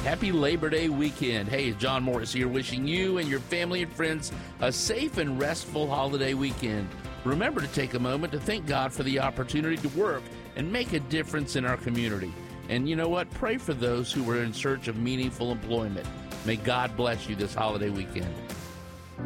Happy Labor Day weekend. Hey, John Morris here, wishing you and your family and friends a safe and restful holiday weekend. Remember to take a moment to thank God for the opportunity to work and make a difference in our community. And you know what? Pray for those who are in search of meaningful employment. May God bless you this holiday weekend.